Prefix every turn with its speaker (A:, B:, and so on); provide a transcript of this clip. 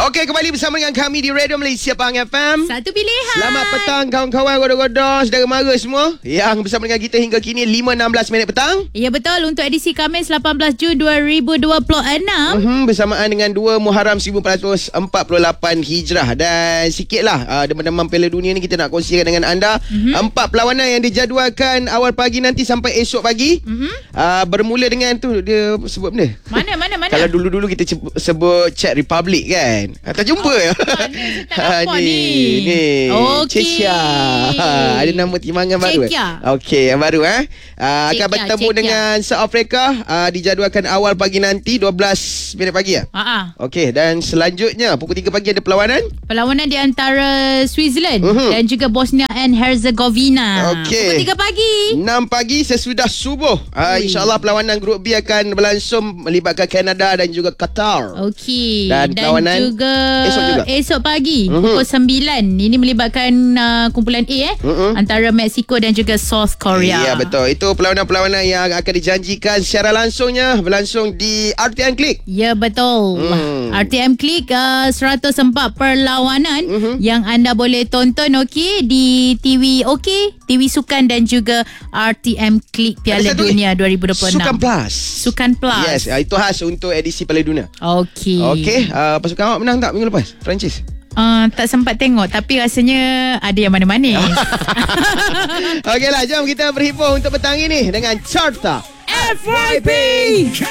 A: Okey, kembali bersama dengan kami di Radio Malaysia Pahang FM.
B: Satu pilihan.
A: Selamat petang kawan-kawan, godo-godo, saudara mara semua yang bersama dengan kita hingga kini 5.16 minit petang.
B: Ya betul, untuk edisi Khamis 18 Jun 2026.
A: Bersamaan dengan 2 Muharram 1448 Hijrah. Dan sikitlah demam-demam Piala Dunia ni kita nak kongsikan dengan anda. 4 perlawanan yang dijadualkan awal pagi nanti sampai esok pagi. Bermula dengan tu, dia sebut benda.
B: Mana?
A: Kalau dulu-dulu kita sebut Czech Republic kan. Tak jumpa ya.
B: Tak nampak ni. Okey.
A: Czechia. Ada nama timbangan baru. Okey, yang baru akan bertemu dengan South Africa, dijadualkan awal pagi nanti 12 minit pagi ya. Okey, dan selanjutnya pukul 3 pagi ada perlawanan di
B: antara Switzerland dan juga Bosnia and Herzegovina.
A: Okey.
B: Pukul 3 pagi.
A: 6 pagi sesudah subuh. InsyaAllah perlawanan grup B akan berlangsung melibatkan Kanada dan juga Qatar.
B: Okey.
A: Dan perlawanan juga
B: esok pagi pukul 9. Ini melibatkan kumpulan A antara Mexico dan juga South Korea.
A: Ya betul. Itu perlawanan-perlawanan yang akan dijanjikan secara langsungnya berlangsung di RTM Click.
B: Ya betul. RTM Click 104 perlawanan yang anda boleh tonton di TV TV Sukan dan juga RTM Click Piala Dunia 2026. Sukan Plus.
A: Yes, itu khas untuk edisi Piala Dunia.
B: Okey.
A: Pasukan awak menang tak minggu lepas? Perancis?
B: Tak sempat tengok, tapi rasanya ada yang manis-manis.
A: Okeylah, jom kita berhibur untuk petang ini dengan Carta
B: FYP.